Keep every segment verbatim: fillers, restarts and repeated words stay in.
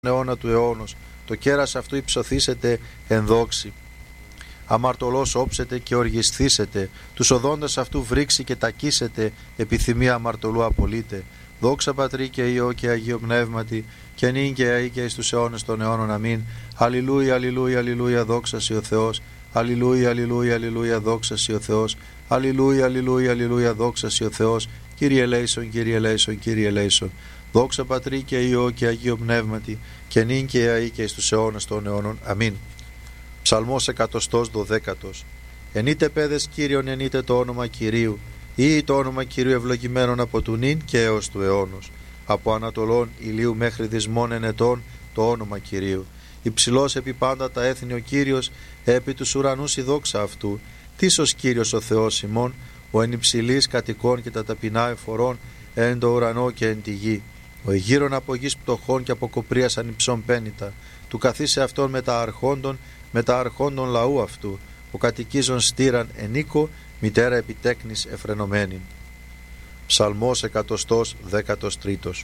αιώνα του αιώνος, το κέρας αυτού υψωθήσετε εν δόξη. Αμαρτωλός όψετε και οργισθήσετε, τους οδόντας αυτού βρήξει και τακίσετε, επιθυμία αμαρτωλού απολύτε. Δόξα Πατρί και Υιό και Αγίο Πνεύματι, και νυν και αεί και εις τους αιώνες των αιώνων. Αμήν. Αλληλούια, αλληλούια, αλληλούια, δόξα σοι ο Θεός. Αλληλούια, αλληλούια, αλληλούια, δόξα σοι ο Θεός. Αλληλούια, αλληλούια, αλληλούια, δόξα σοι ο Θεός. Κύριε ελέησον, Κύριε ελέησον, Κύριε ελέησον. Δόξα Πατρί και Υιό και Αγίο Πνεύματι, και νυν και αεί και εις τους αιώνες των αιώνων. Αμήν. Ψαλμός εκατοστός δωδέκατος. Ενείτε παιδες Κύριον, ενείτε το όνομα Κυρίου, ή το όνομα Κυρίου ευλογημένον από του νυν και έως του αιώνος. Από ανατολών ηλίου μέχρι δυσμών ενετών το όνομα Κυρίου. Υψηλός επί πάντα τα έθνη ο Κύριος, επί τους ουρανούς η δόξα αυτού. Τίσος Κύριος ο Θεός ημών, ο εν υψηλής κατοικών και τα ταπεινά εφορών εν το ουρανό και εν τη γη. Ο εγείρον από γης πτωχών και από κοπρίας ανυψών πένητα, του καθίσε αυτόν με τα αρχόντων, με τα αρχόντων λαού αυτού, ο κατοικίζων στήραν ενίκο, μητέρα επιτέκνης εφρενωμένη. Ψαλμός εκατοστός δέκατος τρίτος.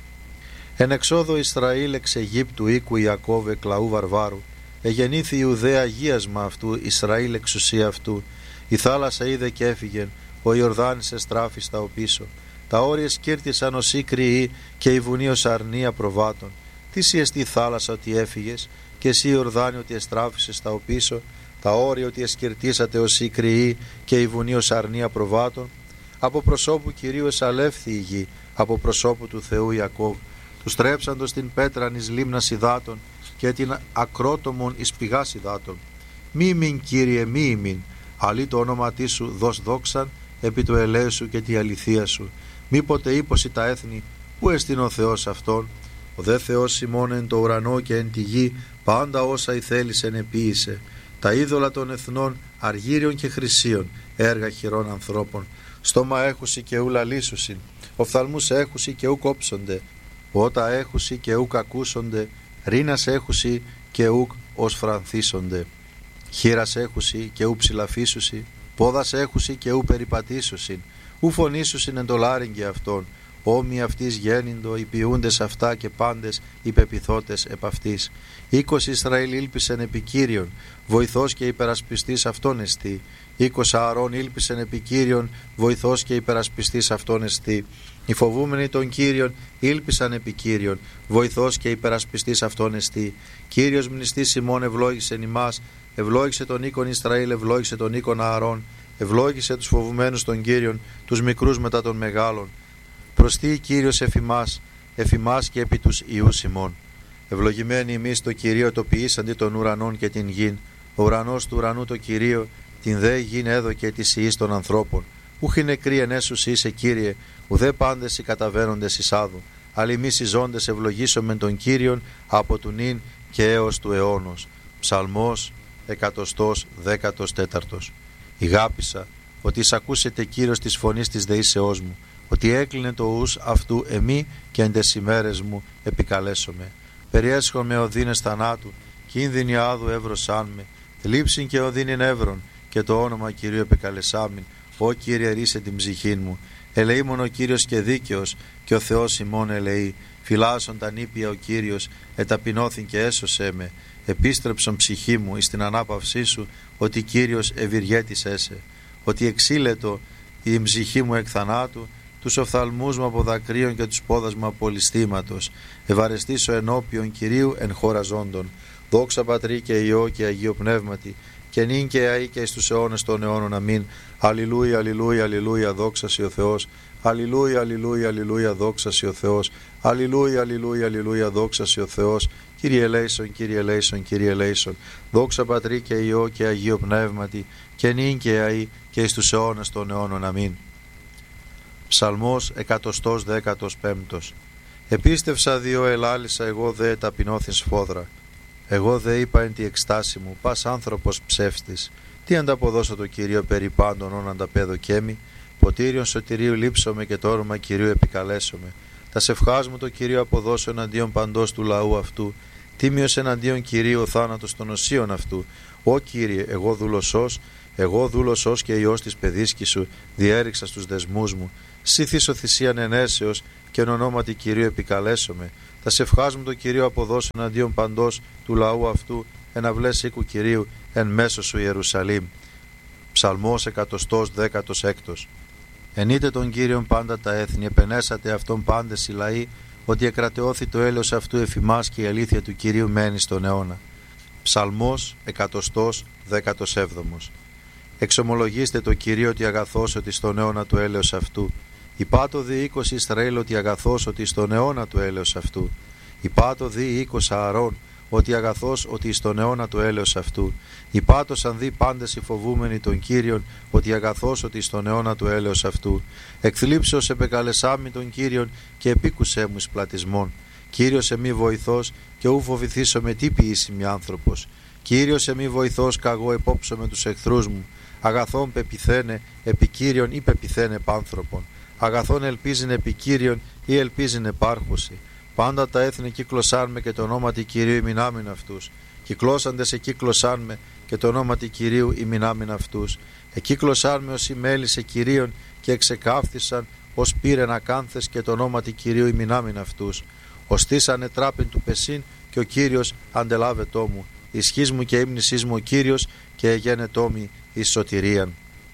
Εν εξόδο Ισραήλ εξ Αιγύπτου οίκου Ιακώβ εκ λαού βαρβάρου, εγεννήθη Ιουδαία αγίασμα αυτού, Ισραήλ εξουσία αυτού. Η θάλασσα είδε και έφυγεν, ο Ιορδάνης εστράφη στα οπίσω. Τα όρια σκύρτησαν ως ίκριοι και η βουνή ως αρνία προβάτων. Τι σοι εστί θάλασσα ότι έφυγες, και εσύ Ιορδάνη ότι εστράφησες στα οπίσω. Τα όρια ότι εσκυρτήσατε ως ίκριοι και η βουνή ως αρνία προβάτων. Από προσώπου Κυρίου εσαλεύθη η γη, από προσώπου του Θεού Ιακώβ. Του στρέψαντος την πέτραν εις λίμνας υδάτων και την ακρότομον εις πηγάς υδάτων. Μη ημίν Κύριε, μη ημίν, αλλή το όνομα τι σου δώσ' δόξαν επί του ελέου σου και τη αληθεία σου. Μήποτε ύποσι τα έθνη, πού εστίν ο Θεός αυτόν. Ο δε Θεός ημών εν το ουρανό και εν τη γη, πάντα όσα ηθέλησεν επίησε. Τα είδωλα των εθνών, αργύριων και χρυσίων, έργα χειρών ανθρώπων. Στόμα έχουσι και ου λαλήσουσιν, οφθαλμούς έχουσι και ου κόψονται. Ότα έχουσι και ου ακούσονται, ρήνας έχουσι και ου ως φρανθίσονται. Χείρας έχουσι και ου ψηλαφίσουσι, πόδας έχουσι και ου περιπατήσουσιν, ου φωνήσουσιν εν το λάριγγι αυτών. Όμοι αυτής γέννηντο, οι ποιούντες αυτά και πάντες οι πεποιθώτες επ' αυτής. Οίκος Ισραήλ ήλπισεν επί Κύριον, βοηθός και υπερασπιστής αυτόν εστί. Οίκος Ααρών ήλπισεν επί Κύριον, βοηθός και υπερασπιστής αυτόν εστί. Οι φοβούμενοι των Κύριων ήλπισαν επί Κύριον, βοηθός και υπερασπιστής αυτόν εστί. Κύριος μνηστής ημών ευλόγησεν ημάς, ευλόγησε τον οίκον Ισραήλ, ευλόγησε τον οίκον Ααρών, ευλόγησε τους φοβουμένους των Κύριων, τους μικρούς μετά των μεγάλων. Προστεί Κύριος εφημάς, εφημάς και επί τους ιούς ημών. Ευλογημένοι εμείς το Κυρίο το ποιείς αντί των ουρανών και την γην. Ο ουρανός του ουρανού το Κυρίο, την δε γην έδωκε της ιής των ανθρώπων. Ούχι νεκροί ενέσους είσαι Κύριε, ουδέ πάντες οι καταβαίνοντες εις άδου. Αλλά εμείς οι ζώντες ευλογήσομεν τον Κύριον από του νυν και έως του αιώνος. Ψαλμός εκατοστός δέκατος τέταρτος. Ηγάπησα ότι εισακούσετε Κύριος της φωνής της δεήσεώς μου, ότι έκλεινε το ους αυτού εμεί και εν τες ημέρες μου επικαλέσομαι. Περιέσχομαι οδύνες θανάτου, κίνδυνοι άδου εύρωσάν με, θλίψην και οδύνην εύρων, και το όνομα Κυρίου επικαλεσάμην. Ω Κύριε, ρίσε την ψυχήν μου. Ελεήμον ο Κύριος και δίκαιος, και ο Θεός ημών ελεεί. Φυλάσσον τα νήπια ο Κύριος, εταπεινώθην και έσωσέ με. Επίστρεψον ψυχή μου εις την ανάπαυσή σου, ότι Κύριος ευηργέτης έσαι. Ότι εξήλετο η ψυχή μου εκ θανάτου, τους οφθαλμούς μου από δακρύων και τους πόδας μου από ληστήματος. Ευαρεστήσω ενώπιον Κυρίου εν χώρα ζώντων. Δόξα Πατρί και Υιό και Αγίο Πνεύματι, και νυν και αεί και εις τους αιώνες των αιώνων. Αμήν. Αλληλούια, αλληλούια, αλληλούια, δόξα σοι ο Θεός. Αλληλούια, αλληλούια, αλληλούια, δόξα σοι ο Θεός. Αλληλούια, αλληλούια, αλληλούια, δόξα σοι ο Θεός. Κύριε ελέησον, Κύριε ελέησον, Κύριε ελέησον. Δόξα Πατρί και Υιό και Αγίο Πνεύματι, και νυν και αεί και εις τους αιώνες των αιώνων. Αμήν. Ψαλμός εκατοστός δέκατος πέμπτος. Επίστευσα διό ελάλησα, εγώ δε ταπεινώθην σφόδρα. Εγώ δε είπα εν τη εκστάση μου, πας άνθρωπος ψεύστης. Τι ανταποδώσω το Κυρίο περί πάντων όν ανταπέδω κέμι. Ποτήριον σωτηρίου λείψομαι και το όνομα Κυρίου επικαλέσομαι. Τα σευχάς μου το Κυρίο αποδώσω εναντίον παντός του λαού αυτού. Τίμιος εναντίον Κυρίου ο θάνατος των οσίων αυτού. Ω Κύριε, εγώ δούλωσός, εγώ δούλωσός και ιός της παιδίσκης σου, διέριξα στους δεσμούς μου. Συ θυσιαν ενέσεως και εν ονόματι Κυρίου επικαλέσομαι. Τα σευχάς μου το Κυρίο αποδώσω εναντίον παντός του λαού αυτού, εναυλές οίκου Κυρίου εν μέσω σου Ιερουσαλήμ. Ψαλμός εκατοστός δέκατος έκτος. Ενείτε τον Κύριον πάντα τα έθνη, επενέσατε αυτόν πάντες οι λαοί, ότι εκρατεώθη το έλεος αυτού εφημάς και η αλήθεια του Κυρίου μένει στον αιώνα. Ψαλμός εκατοστός δέκατος έβδομος. Εξομολογήστε το Κυρίο ότι αγαθός ότι στον αιώνα του έλεος αυτού. Υπάτω δι οίκος Ισραήλ ότι αγαθός ότι στον αιώνα του έλεος αυτού. Υπάτω δι οίκος Ααρών ότι αγαθός ότι στον αιώνα του έλεος αυτού. Υπάτωσαν δι πάντες οι φοβούμενοι τον Κύριον ότι αγαθός ότι στον αιώνα του έλεος αυτού. Εκθλίψεως επεκαλεσάμι τον Κύριον και επίκουσέ μου εις πλατισμόν. Κύριος εμεί βοηθός και ου φοβηθήσω με τι ποιήσιμη άνθρωπος. Κύριος εμεί βοηθός καγώ επόψω με τους εχθρούς μου. Αγαθόν πεπιθένε επί Κύριον ή πεπιθένε πάνθρωπον. Αγαθόν ελπίζειν επί Κύριον ή ελπίζειν επάρχωση. Πάντα τα έθνη κύκλωσάν με και το ονόματι Κυρίου ημινάμιν αυτούς. Κυκλώσαντες εκύκλωσάν με και το ονόματι Κυρίου ημινάμιν αυτούς. Εκύκλωσάν με ως ημέλησε Κυρίων και εξεκάφθησαν ως πήρεν ακάνθες και το ονόματι Κυρίου ημινάμιν αυτούς. Οστήσανε τράπην του πεσίν και ο Κύριος αντελάβετό μου. Ισχύς μου και ύμνησής μου ο Κύριος και εγένετό μη εις σωτηρίαν.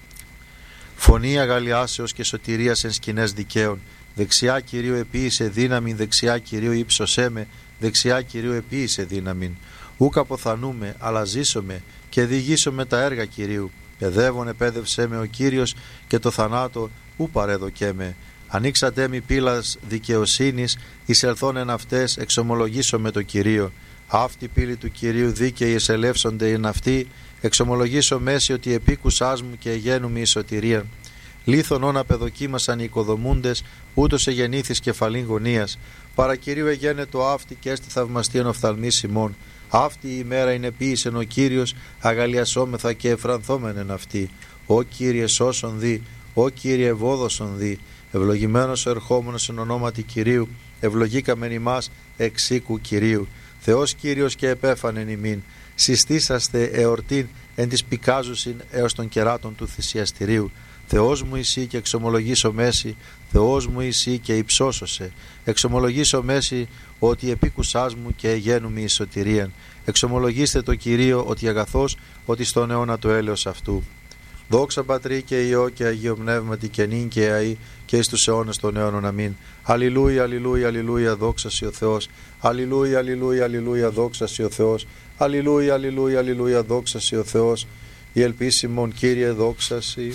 Φωνή αγαλιάσεως και σωτηρίας εν σκηνές δικαίων. Δεξιά Κυρίου επίησε δύναμην, δεξιά Κυρίου ύψωσέ με, δεξιά Κυρίου επίησε δύναμην. Ούκ αποθανούμε, αλλά ζήσομαι και διηγήσομαι τα έργα Κυρίου. Παιδεύον επέδευσέ με ο Κύριος και το θανάτο ου παρέδοκέ με. Ανοίξατε μη πύλας δικαιοσύνης, εισελθόν εν αυτές εξομολογήσω με το Κυρίο. Αυτή πύλη του Κυρίου δίκαιοι εσελεύσονται εν αυτή, εξομολογήσω μέση ότι επίκουσάς μου και εγένου η σωτηρία. Λίθον όν απεδοκίμασαν οι οικοδομούντες, ούτως εγεννήθης κεφαλήν γωνίας. Παρά Κυρίου εγένετο αυτή και έστι θαυμαστίον οφθαλμής ημών. Αυτή η ημέρα είναι ποιησεν ο Κύριος, αγαλιασόμεθα και εφρανθόμεν εν αυτή. Ω Κύριε σώσον δι, ω Κύριε ευόδοσον δι. Ευλογημένος ο ερχόμενος εν ονόματι Κυρίου, ευλογήκαμεν ημάς εξ οίκου Κυρίου. Θεός Κύριος και επέφανεν ημίν. Συστήσαστε εορτήν εν της πικάζουσιν έως των κεράτων του θυσιαστηρίου. Θεός μου εσύ και εξομολογήσω μέση, Θεός μου εσύ και υψώσωσε. Εξομολογήσω μέση ότι επίκουσάς μου και εγένου εις σωτηρίαν. Εξομολογήστε το Κυρίο ότι αγαθός, ότι στον αιώνα το έλεος αυτού. Δόξα Πατρί και Υιό και Αγίο Πνεύματι και νυν και αεί και εις τους αιώνας των αιώνων. Αμήν. Αλληλούια, αλληλούια, αλληλούια, δόξα σοι ο Θεός. Αλληλούια, αλληλούια, αλληλούια, δόξα σοι ο Θεός. Αλληλούια, αλληλούια, αλληλούια, δόξα σοι ο Θεός. Η ελπίσιμον Κύριε δόξα σοι.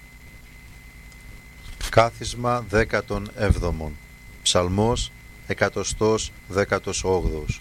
Κάθισμα δέκατον έβδομον. Ψαλμός εκατοστός δέκατος όγδοος.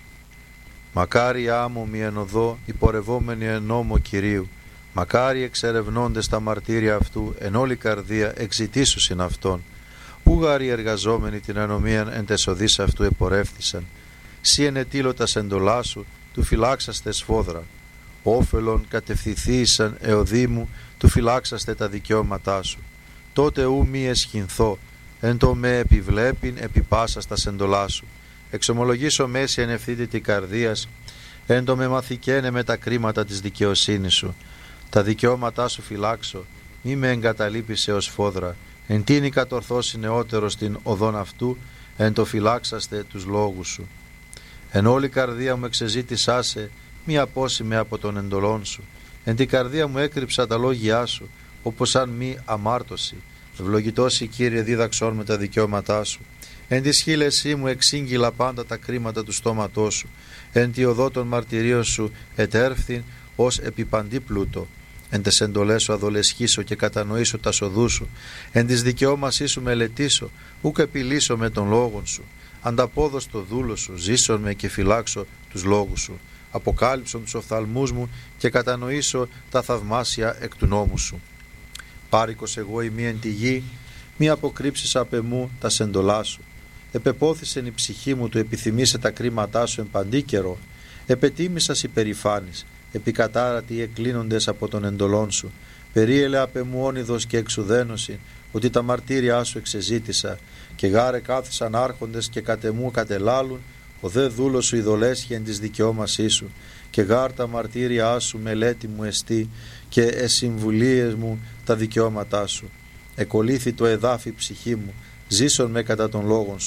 Μακάρι άμμο μη εν οδό, υπορευόμενοι εν νόμο Κυρίου. Μακάρι εξερευνώντες τα μαρτύρια αυτού, εν όλη καρδία εξητήσουσιν αυτόν. Ούγαροι εργαζόμενοι την ανομίαν εν τεσοδείς αυτού επορεύθησαν. Σύ ενετήλωτας εντολά σου, του φυλάξαστε σφόδρα. Όφελον κατευθυνθήσαν εωδήμου, του φυλάξαστε τα δικαιώματά σου. Τότε ου μη εσχυνθώ, εν το με επιβλέπειν επί πάσας τα εντολά σου. Εξομολογήσω μέση εν ευθύτητη καρδίας, εν το με μαθηκένε με τα κρίματα της δικαιοσύνης σου. Τα δικαιώματά σου φυλάξω, μη με εγκαταλείπεις έως φόδρα. Εν τίνη κατορθώσει νεότερο στην οδόν αυτού, εν το φυλάξαστε τους λόγους σου. Εν όλη καρδία μου εξεζήτησάσε, μη απόσημε από τον εντολών σου. Εν την καρδία μου έκρυψα τα λόγια σου, όπως αν μη αμάρτωση. Ευλογητός η Κύριε δίδαξόν με τα δικαιώματά σου. Εν τη σχήλεσή μου εξήγηλα πάντα τα κρίματα του στόματός σου. Εν τη οδό των μαρτυρίων σου ετέρφθην ως επιπαντή πλούτο. Εν τες εντολές σου αδολεσχήσω και κατανοήσω τα σοδού σου. Εν της δικαιώμασή σου μελετήσω, ούκ επιλύσω με τον λόγον σου. Ανταπόδος το δούλο σου, ζήσον με και φυλάξω τους λόγους σου. Αποκάλυψον τους οφθαλμούς μου και κατανοήσω τα θαυμάσια εκ του νόμου σου. Πάρικος εγώ ημί εν τη γη, μη αποκρύψεις απ' εμού τα σεντολά σου. Επεπόθησεν η ψυχή μου, του επιθυμήσε τα κρίματά σου εν παντή καιρό. Επετίμησας υπερηφάνης, επικατάρατοι εκκλίνοντες από τον εντολών σου. Περίελε απ' εμού όνειδος και εξουδένωση, ότι τα μαρτύρια σου εξεζήτησα. Και γάρε κάθισαν άρχοντες και κατ' εμού κατελάλουν, ο δε δούλος σου ειδολέσχει εν της δικαιώμασή σου. Και γάρ τα μαρτύρια σου μελέτη μου εστί, και εσυμβουλίες μου τα δικαιώματά σου. Εκολύθη το εδάφι ψυχή μου, ζήσον με κατά των λόγων σου.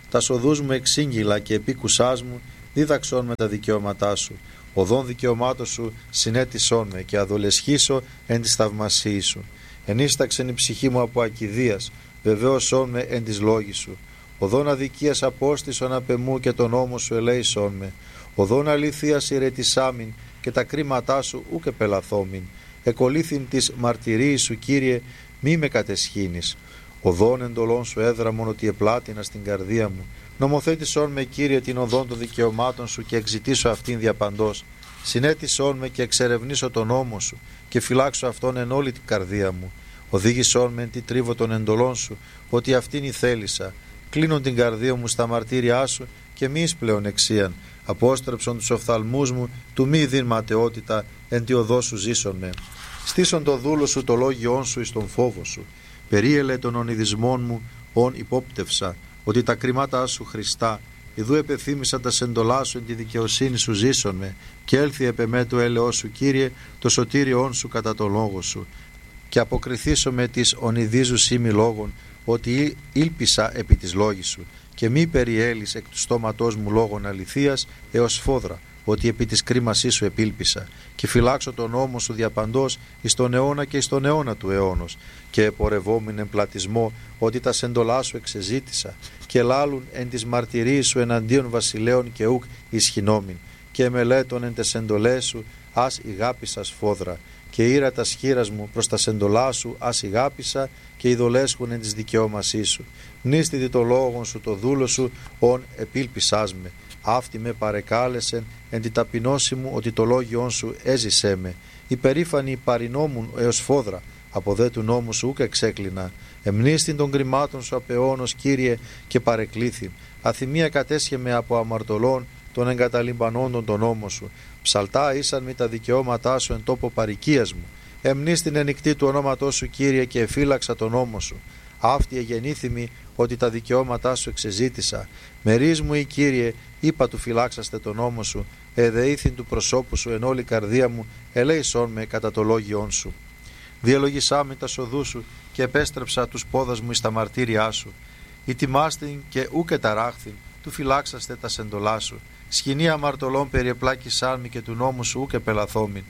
Τα σοδούς μου εξήγηλα και επίκουσάς μου, δίδαξόν με τα δικαιώματά σου. Οδόν δικαιωμάτων σου συνέτησόν με και αδολεσχήσω εν της θαυμασίης σου. Ενίσταξεν η ψυχή μου από ακηδίας, βεβαίωσόν με εν της λόγης σου. Οδόν αδικίας απόστησον απ' εμού και τον νόμο σου ελέησόν με. Οδόν αληθείας ηρετισάμιν και τα κρίματά σου ούκ επελαθόμην. Εκολύθην της μαρτυρίης σου, Κύριε, μη με κατεσχύνεις. Οδόν εντολών σου έδραμον ότι επλάτηνα στην καρδία μου. Νομοθέτησόν με, Κύριε, την οδόν των δικαιωμάτων σου και εξητήσω αυτήν διαπαντός. Συνέτησόν με και εξερευνήσω τον νόμο σου και φυλάξω αυτόν εν όλη την καρδία μου. Οδήγησόν με εν τη τρίβο των εντολών σου, ότι αυτήν η θέλησα. Κλείνον την καρδία μου στα μαρτύριά σου και μη εις πλέον εξίαν. Απόστρεψον τους οφθαλμούς μου, του μη δίν ματαιότητα, εν τη οδό σου ζήσον με. Στήσον το δούλο σου το λόγιόν σου εις τον φόβο σου. Περίελε των ονειδισμών μου, ον υπόπτευσα, ότι τα κρίματά σου Χριστά, ιδού επεθύμησα τα σεντολά σου εν τη δικαιοσύνη σου ζήσον με, και έλθει επ' εμέ το έλεος σου, Κύριε, το σωτήριόν σου κατά το λόγο σου. Και αποκριθήσω με της ονειδίζους ήμι λόγων, ότι ήλπισα επί της λόγης σου, και μη περιέλεις εκ του στόματός μου λόγων αληθείας έως φόδρα, ότι επί της κρίμασής σου επήλπισα, και φυλάξω τον νόμο σου διαπαντός εις τον αιώνα και εις τον αιώνα του αιώνος, και επορευόμην εν πλατισμό, ότι τα σεντολά σου εξεζήτησα, και λάλουν εν της μαρτυρίης σου εναντίον βασιλέων και ούκ ισχυνόμην, και μελέτων εν τες εντολές σου ας ηγάπησα σφόδρα, και ήρα τα σχήρας μου προς τα σεντολά σου ας ηγάπησα, και ειδολέσχουν εν της δικαιώμασής σου. Νίστητη το λόγον σου το δούλο σου, ον επήλπισάς με. Αυτή με παρεκάλεσεν εν τη ταπεινώση μου, ότι το λόγιόν σου έζησέ με. Υπερήφανη παρινόμουν έως φόδρα, από δε του νόμου σου ούκ εξέκλεινα. Εμνίστην των κρυμάτων σου απεώνος, Κύριε, και παρεκλήθην. Αθυμία κατέσχε με από αμαρτωλών των εγκαταλειμπανόντων τον νόμο σου. Ψαλτά ήσαν με τα δικαιώματά σου εν τόπο παροικίας μου. Εμνίστην ενικτή του ονόματός σου, Κύριε, και εφύλαξα τον νόμο σου. Αυτή εγεννήθημη, ότι τα δικαιώματά σου εξεζήτησα. Μερίς μου, ή Κύριε, είπα του φυλάξαστε τον νόμο σου, εδεήθην του προσώπου σου εν όλη καρδία μου, ελέησόν με κατά το λόγιόν σου. Διαλογισά με τα σοδού σου και επέστρεψα τους πόδας μου εις τα μαρτύριά σου. Ητιμάστην και ούκε ταράχθην, του φυλάξαστε τα σεντολά σου. Σκηνή αμαρτωλών περιεπλάκησάν μη και του νόμου σου ούκε πελαθόμην.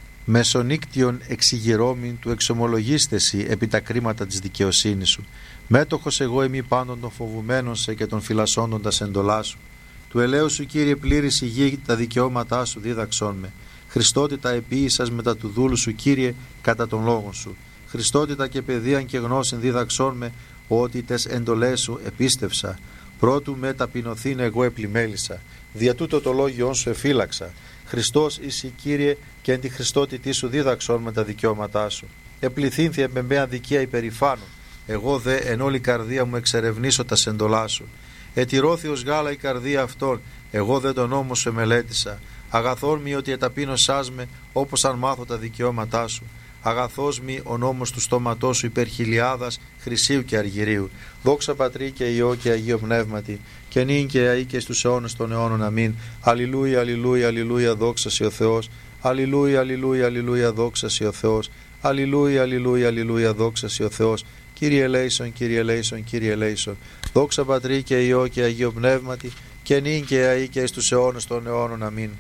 Μεσονύκτιον εξηγηρώμην του εξομολογίστεσι επί τα κρίματα της δικαιοσύνης σου. Μέτοχος εγώ εμεί πάντων των φοβουμένων σε και των φυλασσόντων τα σεντολά σου. Του ελέου σου, Κύριε, πλήρης η γη, τα δικαιώματά σου δίδαξόν με. Χριστότητα επίησας μετά του δούλου σου, Κύριε, κατά των λόγων σου. Χριστότητα και παιδείαν και γνώσιν δίδαξόν με, ότι τες εντολές σου επίστευσα. Πρώτου με ταπεινωθήν εγώ επλημέλησα. Δια τούτο το λόγιόν σου εφύλαξα. Χριστός είσαι, Κύριε, και εν τη Χριστότητή σου δίδαξόν με τα δικαιώματά σου. Επληθύνθη εμπεμπέ αδικία υπερηφάνων. Εγώ δε εν όλη καρδία μου εξερευνήσω τα σεντολά σου. Ετηρώθη ως γάλα η καρδία αυτών, εγώ δε τον νόμο σου εμελέτησα. Αγαθόν μη ότι εταπείνωσάς με, όπως αν μάθω τα δικαιώματά σου. Αγαθός μη ο νόμος του στόματός σου υπέρ χιλιάδας χρυσίου και αργυρίου. Δόξα Πατρί και Υιό και Αγίο Πνεύματι, και νυν και αεί και στους αιώνες των αιώνων. Αμήν. Αλληλούια, αλληλούια, αλληλούια, δόξα σοι ο Θεός. Αλληλούια, αλληλούια, αλληλούια, δόξα σοι ο Θεός. Αλληλούια, αλληλούια, αλληλούια, δόξα σοι ο Θεός. Κύριε ελέησον, Κύριε ελέησον, Κύριε ελέησον. Δόξα Πατρί και Υιό και Αγίο Πνεύματι, και νυν και αεί και στους αιώνες των αιώνων. Αμήν.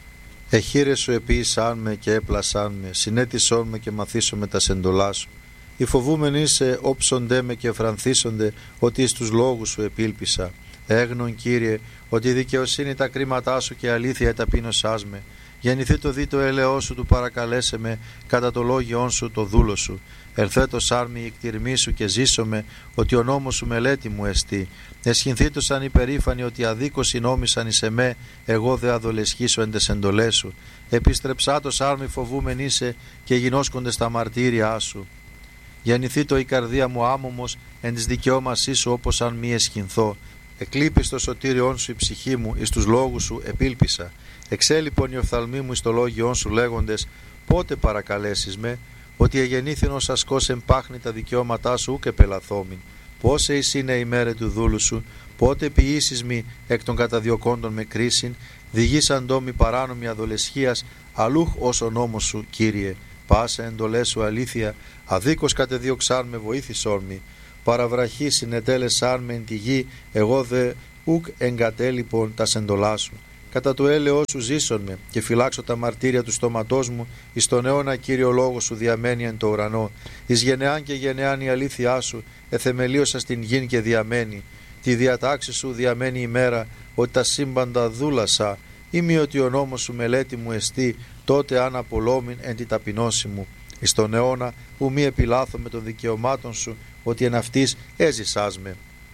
Εχείρε σου επίησάν με και έπλασάν με, συνέτησόν με και μαθήσον με τα σεντολά σου. Οι φοβούμενοι σε όψονται με και εφρανθίσονται, ότι εις τους λόγους σου επήλπισα. Έγνον, Κύριε, ότι η δικαιοσύνη τα κρίματά σου και αλήθεια εταπείνωσάς με. Γεννηθεί το δι το έλεος σου, του παρακαλέσε με, κατά το λόγιόν σου το δούλο σου. Ερθέτος άρμη η εκτιρμή σου και ζήσομαι, ότι ο νόμος σου μελέτη μου εστί. Εσχυνθήτωσαν υπερήφανοι, ότι αδίκως νόμισαν εις εμέ, εγώ δε αδολεσχήσω εν τες εντολές σου. Επιστρεψάτος άρμη φοβούμεν είσαι, και γινώσκονται στα μαρτύρια σου. Γεννηθεί το η καρδία μου άμωμος, εν της δικαιώμασής σου, όπως αν μη εσχυνθώ. Εκλείπεις το σωτήριόν σου η ψυχή μου, εις τους λόγους σου επήλπισα. Εξέλιπον οι οφθαλμοί μου εις το λόγιόν σου, λέγοντες, πότε παρακαλέσεις με, ότι εγεννήθην ως ασκός εμπάχνη τα δικαιώματά σου ούκ επελαθόμην. Πόσε εις είναι η μέρα του δούλου σου, πότε ποιήσεις μη εκ των καταδιωκόντων με κρίσιν, διγείς αντόμη παράνομη αδολεσχίας, αλλούχ ως ο νόμος σου, Κύριε. Πάσε εντολές σου αλήθεια, αδίκως κατεδίωξάν με βοήθησόν μη. Παραβραχή συνετέλεσάν με εν τη γη, εγώ δε ουκ εγκατέλειπον τα σεντολά σου. Κατά το έλεος σου ζήσον με και φυλάξω τα μαρτύρια του στόματός μου, εις τον αιώνα Κύριο λόγο σου διαμένει εν το ουρανό. Εις γενεάν και γενεάν η αλήθειά σου εθεμελίωσα στην γην και διαμένει. Τη διατάξη σου διαμένει ημέρα, ότι τα σύμπαντα δούλασα. Είμαι ότι ο νόμος σου μελέτη μου εστί, τότε αν απολόμην εν τη ταπεινώση μου. Εις τον αιώνα που μη επιλάθω με των δικαιωμάτων σου, ότι εν αυτής έζησάς με.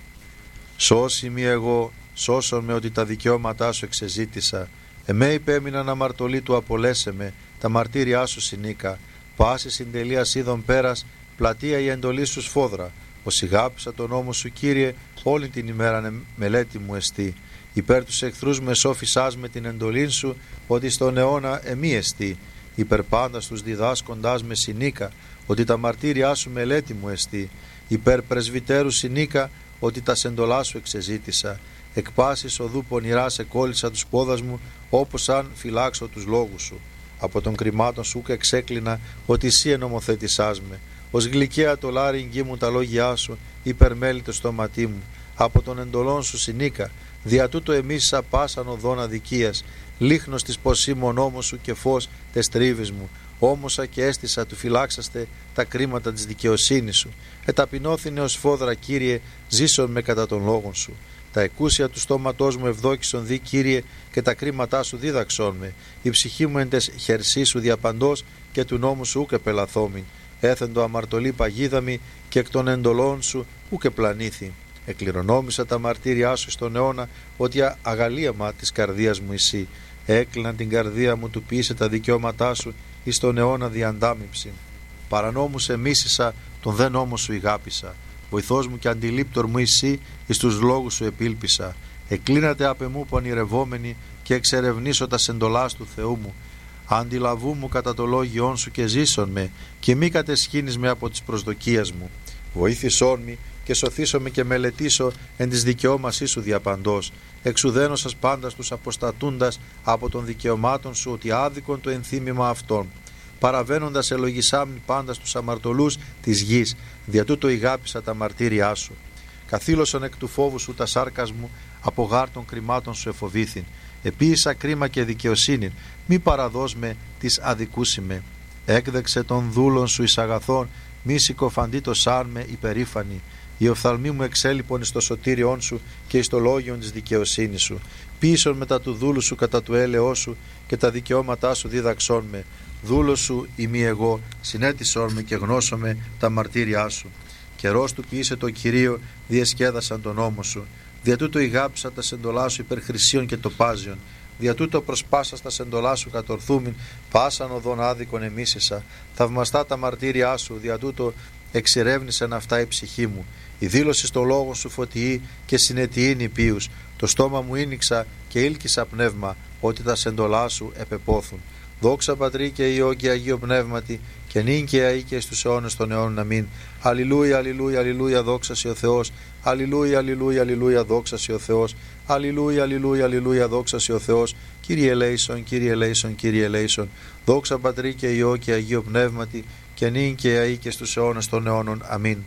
Σώσει μη εγώ, σώσον με ότι τα δικαιώματά σου εξεζήτησα. Εμέ υπέμειναν αμαρτωλή του απολέσαι με, τα μαρτύριά σου συνήκα. Πάση συντελείας είδων πέρας, πλατεία η εντολή σου σφόδρα. Ως ηγάπησα τον νόμο σου, Κύριε, όλη την ημέρα μελέτη μου εστί. Υπέρ τους εχθρούς με σώφισάς με την εντολή σου, ότι στον αιώνα εμεί εστί. Υπέρ πάντα τους διδάσκοντάς με συνήκα, ότι τα μαρτύριά σου μελέτη μου εστί. Υπέρ πρεσβυτέρου συνήκα, ότι τα σεντολά σου εξεζήτησα. Εκ πάσης οδού πονηρά σε κόλλησα τους πόδας μου, όπως αν φυλάξω τους λόγους σου. Από των κρυμάτων σου και εξέκλεινα, ότι εσύ ενομοθέτησάς με. Ως γλυκαία το λάρι εγγύμουν τα λόγια σου, υπερμέλει το στόματί μου. Από των εντολών σου συνήκα, δια τούτο εμείς πάσαν οδόν αδικίας. Λίχνος της ποσίμων νόμος σου και φως τες τρίβεις μου. Όμωσα και έστησα του φυλάξαστε τα κρίματα της δικαιοσύνης σου. Εταπεινώθηνε ως φόδρα, Κύριε, ζήσον με κατά των λόγων σου. Τα εκούσια του στόματός μου ευδόκησον δι, Κύριε, και τα κρίματά σου δίδαξόν με. Η ψυχή μου εν τες χερσί σου διαπαντός και του νόμου σου ούκ επελαθόμην. Έθεντο αμαρτωλή παγίδαμη και εκ των εντολών σου ούκ επλανήθη. Εκληρονόμησα τα μαρτύριά σου στον αιώνα, ότι αγαλίαμα της καρδίας μου εσύ. Έκλειναν την καρδία μου του ποιήσε τα δικαιώματά σου, εις τον αιώνα διαντάμυψη. Παρανόμους εμίσησα, τον δε νόμο σου ηγάπησα. Βοηθός μου και αντιλήπτορ μου εσύ, εις τους λόγους σου επίλπισα. Εκλίνατε απ' εμού πονηρευόμενοι και εξερευνήσω τα σεντολάς του Θεού μου. Αντιλαβού μου κατά το λόγιόν σου και ζήσον με, και μη κατεσχύνεις με από τις προσδοκίες μου. Βοήθησόν μη και σωθήσω με και μελετήσω εν της δικαιώμασής σου διαπαντός. Εξουδένωσας πάντα τους αποστατούντας από των δικαιωμάτων σου, ότι άδικον το ενθύμημα αυτών. Παραβαίνοντας ελογισάμιν πάντα στους αμαρτωλούς της γης, δια τούτο ηγάπησα τα μαρτύριά σου. Καθήλωσον εκ του φόβου σου τα σάρκας μου, από γάρ των κρυμάτων σου εφοβήθην. Επίησα κρίμα και δικαιοσύνην, μη παραδός με της αδικούσιμε. Έκδεξε των δούλων σου εις αγαθών, μη συκοφαντεί το σαν με υπερήφανη. Η οφθαλμή μου εξέλιπον εις το σωτήριόν σου και εις το λόγιον της δικαιοσύνης σου. Πείσον μετά του δούλου σου κατά του έλεός σου και τα δικαιώματά σου δίδαξόν με. Δούλος σου ημί εγώ, συνέτησόν με και γνώσομαι τα μαρτύριά σου. Καιρός του ποιήσε το Κυρίο, διεσκέδασαν τον νόμο σου. Δια τούτο ηγάπησα τα σεντολά σου υπέρ χρυσίων και τοπάζιων. Δια τούτο προσπάσα στα σεντολά σου κατορθούμην, πάσαν οδόν άδικον εμίσησα. Θαυμαστά τα μαρτύριά σου, δια τούτο εξερεύνησεν αυτά η ψυχή μου. Η δήλωση στο λόγο σου φωτιεί και συνετιήν υπείους. Το στόμα μου ίνιξα και ήλκησα πνεύμα, ότι τα σεντολά σου επεπόθουν. Δόξα Πατρί και Υιό και Αγίο Πνεύματι, και νυν και αεί και στους αιώνες των αιώνων. Αμήν. Αλληλούια, αλληλούια, αλληλούια, δόξα σε ο Θεός. Αλληλούια, αλληλούια, αλληλούια, δόξα σε ο Θεός. Αλληλούια, αλληλούια, αλληλούια, δόξα σε ο Θεός. Κύριε ελέησον, Κύριε ελέησον, Κύριε ελέησον. Δόξα Πατρί και Υιό και Αγίο Πνεύματι, και νυν και αεί και στους αιώνες των αιώνων. Αμήν.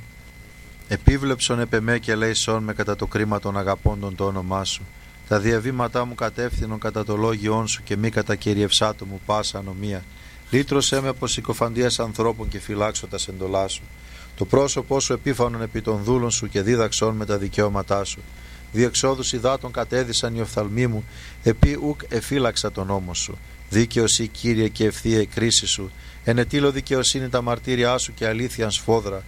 Επίβλεψον επ' εμέ και ελέησον με κατά το κρίμα των αγαπώντων το όνομά σου. Τα διαβήματά μου κατεύθυνον κατά το λόγιόν σου και μη κατά κυριευσάτο μου πάσα ανομία. Λύτρωσέ με από συκοφαντίας ανθρώπων και φυλάξω τα σεντολά σου. Το πρόσωπό σου επίφανον επί των δούλων σου και δίδαξόν με τα δικαιώματά σου. Διεξόδους υδάτων κατέδυσαν οι οφθαλμοί μου, επί ουκ εφύλαξα τον νόμο σου. Δίκαιος η Κύριε και ευθεία η κρίση σου. Ενετήλω δικαιοσύνη τα μαρτύριά σου και αλήθειαν σφόδρα.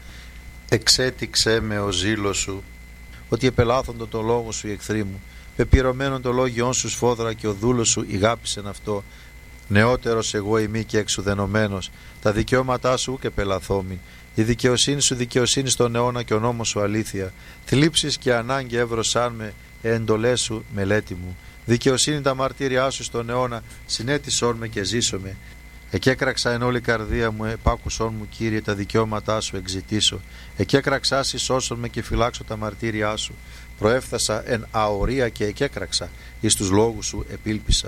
Εξέτηξέ με ο ζήλος σου, ότι επελάθοντο το λόγο σου οι εχθροί μου. Πεπυρωμένον το λόγιόν σου σφόδρα και ο δούλος σου ηγάπησεν αυτό. Νεότερος εγώ ημί και εξουδενωμένος, τα δικαιώματά σου και πελαθόμην. Η δικαιοσύνη σου δικαιοσύνη στον αιώνα και ο νόμος σου αλήθεια. Θλίψεις και ανάγκη εύρωσάν με, εντολές σου μελέτη μου. Δικαιοσύνη τα μαρτύριά σου στον αιώνα, συνέτησόν με και ζήσομαι. Εκέκραξα εν όλη καρδία μου, επάκουσόν μου Κύριε τα δικαιώματά σου εξητήσω. Εκέκραξα σώσον με και φυλάξω τα μαρτύριά σου. Προέφθασα εν αορία και εκέκραξα, εις τους λόγους σου επίλπισα.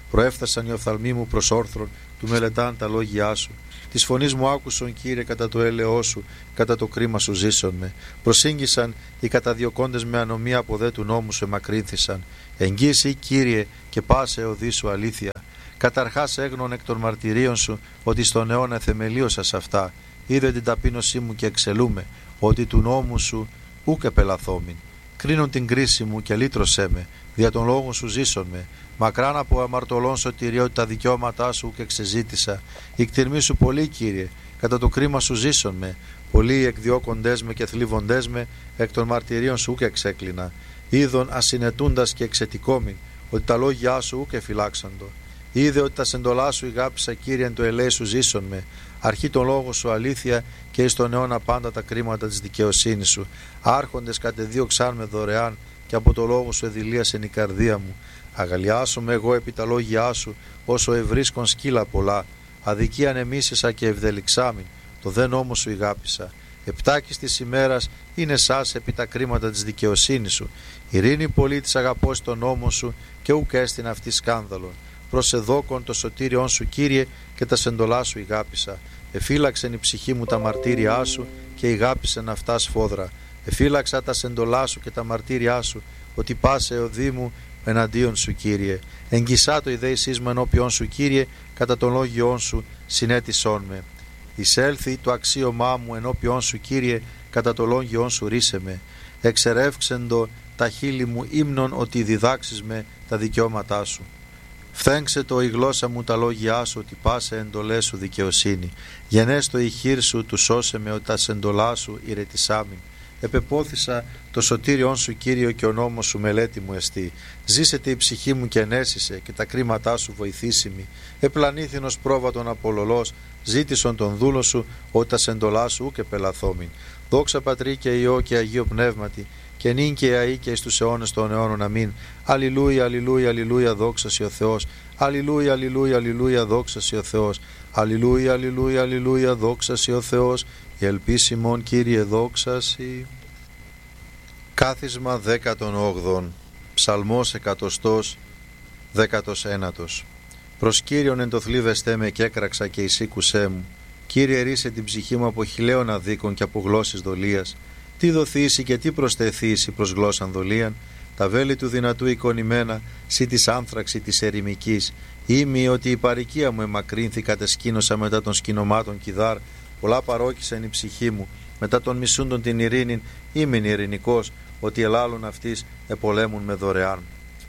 Προέφθασαν οι οφθαλμοί μου προς όρθρον, του μελετάν τα λόγια σου. Της φωνής μου άκουσον, Κύριε, κατά το έλεό σου, κατά το κρίμα σου ζήσον με. Προσήγγισαν οι καταδιωκόντες με ανομία, από δε του νόμου σου εμακρύνθησαν. Εγγύηση, Κύριε, και πάσε οδή σου αλήθεια. Καταρχάς έγνων εκ των μαρτυρίων σου, ότι στον αιώνα εθεμελίωσα σε αυτά. Είδε την ταπείνωσή μου και εξελούμε, ότι του νόμου σου ούκ επελαθόμην. Κρίνουν την κρίση μου και λύτρωσέ με, δια των λόγων σου ζήσον με. Μακράν από αμαρτωλών σωτηρία, ότι τα δικαιώματά σου ούκ εξεζήτησα. Η κτηρμή σου πολύ, Κύριε, κατά το κρίμα σου ζήσον με. Πολλοί εκδιώκοντές με και θλίβοντές με, εκ των μαρτυρίων σου ούκ εξέκλεινα. Είδον ασυνετούντας και εξετικόμην, ότι τα λόγια σου ούκ εφυλάξαντο. Είδε ότι τα σεντολά σου ηγάπησα, Κύριε, εν το ελέη σου ζήσον με. Αρχή τον λόγο σου αλήθεια, και εις τον αιώνα πάντα τα κρίματα της δικαιοσύνης σου. Άρχοντες κατεδίωξαν με δωρεάν, και από το λόγο σου εδηλίασεν η καρδία μου. Αγαλιάσομαι εγώ επί τα λόγια σου, όσο ευρίσκον σκύλα πολλά. Αδικίαν εμίσησα και ευδελιξάμην, το δε νόμο σου ηγάπησα. Επτάκης της ημέρας είναι σας επί τα κρίματα της δικαιοσύνης σου. Ειρήνη πολύ της αγαπώς τον νόμο σου, και ουκ έστειν αυτή σκάνδαλον. Προς εδώκον το σωτήριον σου, Κύριε, και τα σεντολά σου ηγάπησα. Εφύλαξεν η ψυχή μου τα μαρτύριά σου, και ηγάπησεν αυτά σφόδρα. Εφύλαξα τα σεντολά σου και τα μαρτύριά σου, ότι πάσε οδή μου εναντίον σου, Κύριε. Εγγισά το ιδέησής μου ενώπιον σου, Κύριε, κατά των λόγιών σου συνέτησόν με. Εισέλθει το αξίωμά μου ενώπιον σου, Κύριε, κατά το λόγιον σου ρίσε με. Εξερεύξεντο τα χείλη μου ύμνον, ότι διδάξεις με τα δικαιώματά σου. Φθέγξε το η γλώσσα μου τα λόγια σου, ότι πάσε εντολές σου δικαιοσύνη. Γενέστο η χείρ σου, του σώσε με, ότι τα σεντολά σου ηρετισάμην. Επεπόθησα το σωτήριον σου, Κύριο, και ο νόμος σου μελέτη μου εστί. Ζήσετε η ψυχή μου και ενέσισε, και τα κρίματά σου βοηθήσιμη. Επλανήθηνος πρόβατον απολολός, ζήτησον τον δούλο σου, ότι τα σεντολά σου ούκ επελαθόμην. Δόξα Πατρί και Υιό και Αγίο Πνεύματι, και νυν και αεί και εις τους αιώνες των αιώνων. Αμήν. Αλληλούια, αλληλούια, αλληλούια, δόξα σοι ο Θεός. Αλληλούια, αλληλούια, αλληλούια, δόξα σοι ο Θεός. Αλληλούια, αλληλούια, αλληλούια, δόξα σοι ο Θεός. Η ελπίσιμον, Κύριε, δόξα σοι. Κάθισμα δέκατον όγδον. Ψαλμός εκατοστός δέκατος ένατος. Προς Κύριον εν το θλίβεστέ με, και έκραξα και εισήκουσέ μου. Κύριε, ρίσε την ψυχή μου από χιλέων αδίκων και από γλώσσης δολίας. Τι δοθήσει και τι προσθεθήσει προς γλώσσαν δολίαν. Τα βέλη του δυνατού εικονημένα, σύ της άνθραξη της ερημικής. Ήμι ότι η παροικία μου εμακρύνθη, κατεσκήνωσα μετά των σκηνωμάτων κιδάρ. Πολλά παρόκησεν η ψυχή μου, μετά των μισούντων την ειρήνην. Ήμιν ειρηνικός, ότι ελάλουν αυτής επολέμουν με δωρεάν.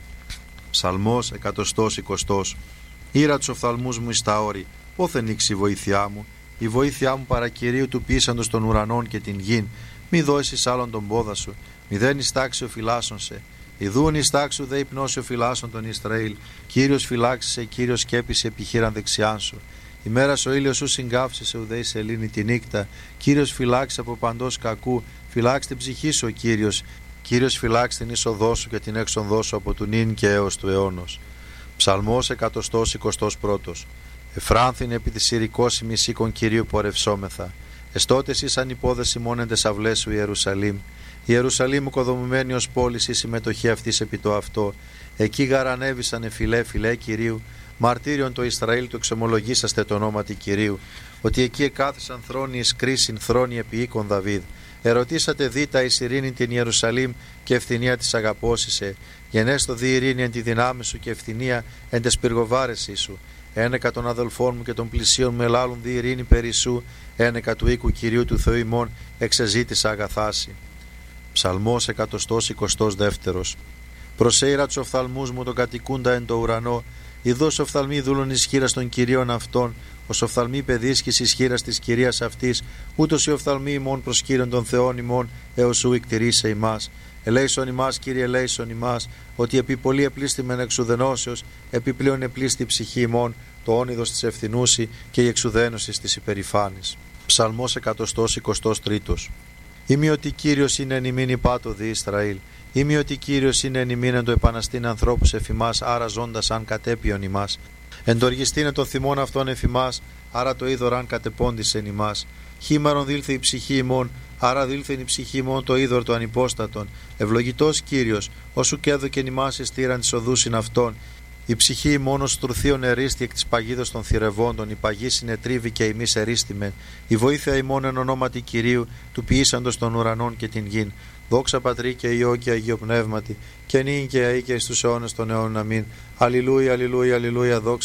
Ψαλμός εκατοστός εικοστός. Ήρα τους οφθαλμούς μου εις τα όρη, πόθεν ήξει η βοήθειά μου. Η βοήθειά μου παρακυρίου του πείσαντος των ουρανών και την γην. Μη δώσεις άλλον τον πόδα σου, μη δεν ιστάξει ο φυλάσσον σε. Ιδούν ιστάξου δε υπνώσει ο φυλάσσον τον Ισραήλ. Κύριος φυλάξησε, Κύριος σκέπησε επιχείραν δεξιάν σου. Η μέρα ο ήλιος σου συγκάψησε, ουδέ η σελήνη τη νύχτα. Κύριος φυλάξε από παντός κακού, φυλάξει την ψυχή σου ο Κύριος. Κύριος φυλάξει την είσοδό σου και την έξοδό σου από του νυν και έως του αιώνος. Ψαλμός εκατοστός εικοστός πρώτος. Εφράνθην επί της ηρικώσιμης σήκων Κυρίου πορευσόμεθα. Εστότες ήσαν υπόδεση μόνεντες αυλές σου Ιερουσαλήμ. Η Ιερουσαλήμ οικοδομημένη ως πόλης, η συμμετοχή αυτής επί το αυτό. Εκεί γαρανέβησαν εφιλέ φιλέ Κυρίου. Μαρτύριον το Ισραήλ του εξομολογήσαστε το ονόματι Κυρίου. Ότι εκεί εκάθισαν θρόνοι εις κρίσιν, θρόνοι επί οίκων Δαβίδ. Ερωτήσατε δίτα εις ειρήνη την Ιερουσαλήμ και ευθυνία της αγαπώσισε. Γενέστο δι ειρήνη εν τη δυνάμει σου και ευθυνία εν τες πυργοβάρεσί σου. Ένεκα των αδελφών μου και των πλησίων μου ελάλουν δι ειρήνη περί σου. Ένεκα του οίκου Κυρίου του Θεού ημών εξεζήτησα αγαθάση. Ψαλμός εκατοστός εικοστός δεύτερος. Προσέειρα τους οφθαλμούς μου τον κατοικούντα εν το ουρανό. Ιδός οφθαλμοί δούλων ισχύρας των Κυρίων αυτών. Ως οφθαλμοί παιδίσκης ισχύρας της Κυρίας αυτής. Ούτως οι οφθαλμοί ημών προς Κύριον των Θεών ημών έως σου εκτηρήσε ημάς. Ελέησον ημάς, Κύριε, ελέησον ημάς, ότι επί πολύ επλήστημεν εξουδενώσεως, επιπλέον επλήστη η ψυχή ημών, το όνειδος της ευθυνούση και η εξουδένωση της υπερηφάνης. Ψαλμός εκατοστός εικοστός τρίτος. Είμαι ότι Κύριος είναι εν ημίν υπάτο δι Ισραήλ. Είμαι ότι Κύριος είναι εν ημίν εν το επαναστήν ανθρώπους εφημάς, άρα ζώντας αν κατέπιον ημάς. Εντοργιστήνε των θυμών αυτών εφημάς, άρα το είδωρ αν κατεπώντησεν ημάς. Χήμαρον δήλθε η ψυχή ημών, άρα δήλθεν η ψυχή ημών το είδωρ το ανυπόστατον. Ευλογητός Κύριος, όσου και έδωκεν ημάς εστήραν της οδούσιν αυτών. Η ψυχή μόνο στρουθίων ερίστη εκ της παγίδος των θηρευόντων, η παγή συνετρίβη και ημείς ερίστημεν. Η βοήθεια ημών εν ονόματι Κυρίου, του ποιήσαντος των ουρανών και την γην. Δόξα Πατρί και Υιό και Αγίο Πνεύματι, και νυν και αεί και εις τους αιώνες των αιώνων. Αμήν. Αλληλούια, αλληλούια, αλληλούια, δόξα